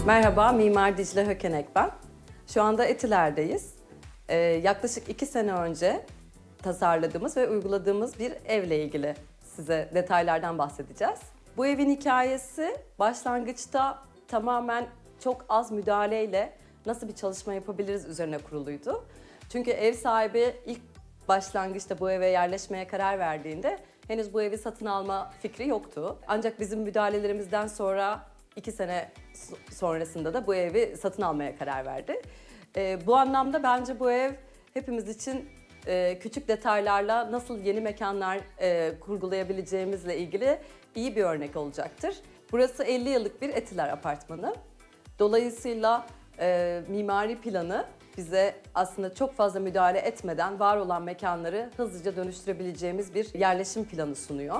Merhaba, Mimar Dicle Hökenek ben. Şu anda Etiler'deyiz. Yaklaşık 2 sene önce tasarladığımız ve uyguladığımız bir evle ilgili size detaylardan bahsedeceğiz. Bu evin hikayesi başlangıçta tamamen çok az müdahaleyle nasıl bir çalışma yapabiliriz üzerine kuruluydu. Çünkü ev sahibi ilk başlangıçta bu eve yerleşmeye karar verdiğinde henüz bu evi satın alma fikri yoktu. Ancak bizim müdahalelerimizden sonra 2 sene sonrasında da bu evi satın almaya karar verdi. Bu anlamda bence bu ev hepimiz için küçük detaylarla nasıl yeni mekanlar kurgulayabileceğimizle ilgili iyi bir örnek olacaktır. Burası 50 yıllık bir Etiler apartmanı. Dolayısıyla mimari planı bize aslında çok fazla müdahale etmeden var olan mekanları hızlıca dönüştürebileceğimiz bir yerleşim planı sunuyor.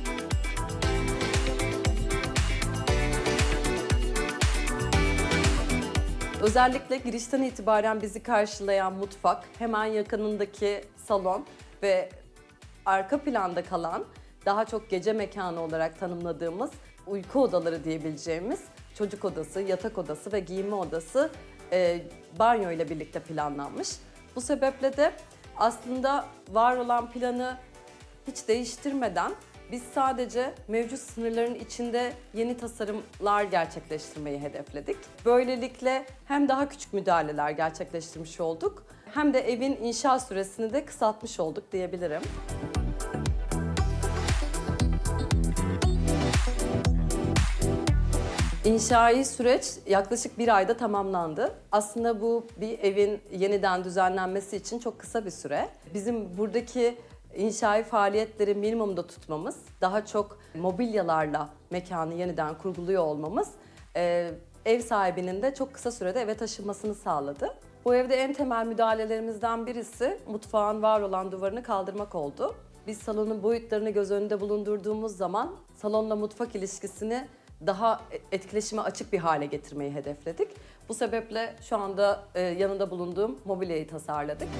Özellikle girişten itibaren bizi karşılayan mutfak, hemen yakınındaki salon ve arka planda kalan daha çok gece mekanı olarak tanımladığımız uyku odaları diyebileceğimiz çocuk odası, yatak odası ve giyinme odası banyo ile birlikte planlanmış. Bu sebeple de aslında var olan planı hiç değiştirmeden biz sadece mevcut sınırların içinde yeni tasarımlar gerçekleştirmeyi hedefledik. Böylelikle hem daha küçük müdahaleler gerçekleştirmiş olduk, hem de evin inşa süresini de kısaltmış olduk diyebilirim. İnşai süreç yaklaşık 1 ayda tamamlandı. Aslında bu bir evin yeniden düzenlenmesi için çok kısa bir süre. Bizim buradaki İnşai faaliyetleri minimumda tutmamız, daha çok mobilyalarla mekanı yeniden kurguluyor olmamız ev sahibinin de çok kısa sürede eve taşınmasını sağladı. Bu evde en temel müdahalelerimizden birisi mutfağın var olan duvarını kaldırmak oldu. Biz salonun boyutlarını göz önünde bulundurduğumuz zaman salonla mutfak ilişkisini daha etkileşime açık bir hale getirmeyi hedefledik. Bu sebeple şu anda yanında bulunduğum mobilyayı tasarladık.